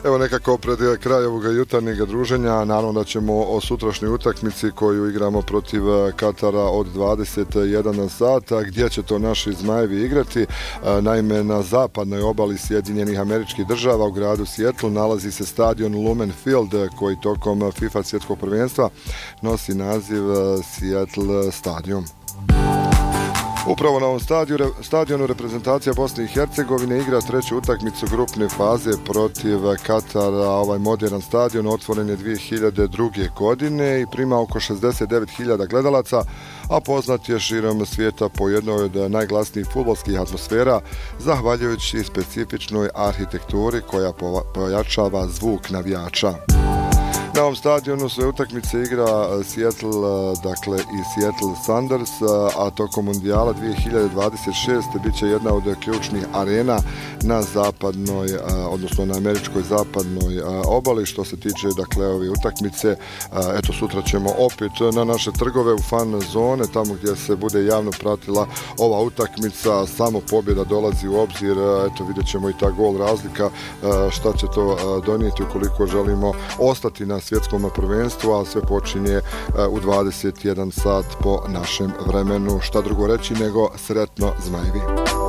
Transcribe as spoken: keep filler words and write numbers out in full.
Evo nekako pred kraj ovoga jutarnjeg druženja, naravno da ćemo o sutrašnjoj utakmici koju igramo protiv Katara od dvadeset jedan sata, gdje će to naši Zmajevi igrati. Naime, na zapadnoj obali Sjedinjenih Američkih Država u gradu Seattlu nalazi se stadion Lumen Field koji tokom FIFA svjetskog prvenstva nosi naziv Seattle Stadium. Upravo na ovom stadionu reprezentacija Bosne i Hercegovine igra treću utakmicu grupne faze protiv Katara. Ovaj modern stadion otvoren je dvije hiljade druge. godine i prima oko šezdeset devet hiljada gledalaca, a poznat je širom svijeta po jednoj od najglasnijih fudbalskih atmosfera, zahvaljujući specifičnoj arhitekturi koja pojačava zvuk navijača. Na ovom stadionu sve utakmice igra Seattle, dakle i Seattle Sounders, a tokom mundijala dvije hiljade dvadeset šeste bit će jedna od ključnih arena na zapadnoj, odnosno na američkoj zapadnoj obali. Što se tiče dakle ove utakmice, eto sutra ćemo opet na naše trgove u fan zone, tamo gdje se bude javno pratila ova utakmica. Samo pobjeda dolazi u obzir, eto vidjet ćemo i ta gol razlika, šta će to donijeti ukoliko želimo ostati na svjetskom prvenstvu, a sve počinje u dvadeset jedan sat po našem vremenu. Šta drugo reći nego sretno Zmajevi.